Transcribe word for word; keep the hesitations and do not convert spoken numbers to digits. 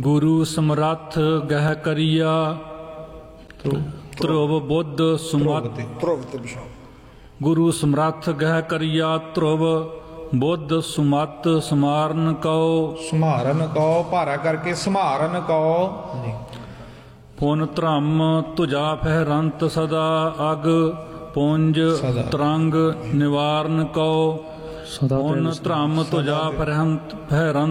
ਗੁਰੂ ਸਮਰੱਥ ਗਹਿ ਕਰੀਆ ਧਰੁਵ ਬੁੱਧ ਸੁਮਤ ਧਰੁਵ ਤੇ ਵਿਸ਼ਾ ਗੁਰੂ ਸਮਰੱਥ ਗਹਿ ਕਰੀਆ ਧਰੁਵ ਬੁੱਧ ਸੁਮਤ ਸਮਾਰਨ ਕਉ ਸਮਾਰਨ ਕਉ ਭਾਰਾ ਕਰਕੇ ਸਮਾਰਨ ਕਉ ਪੁਨ ਧਰਮ ਤੁਜਾ ਫਹਿਰੰਤ ਸਦਾ ਅਗ ਪੁੰਜ ਤਰੰਗ ਨਿਵਾਰਨ ਕਉ ਪੁਨ ਧਰਮ ਤੁਜਾ ਫਹਿਰੰਤ ਫਹਿਰੰਤ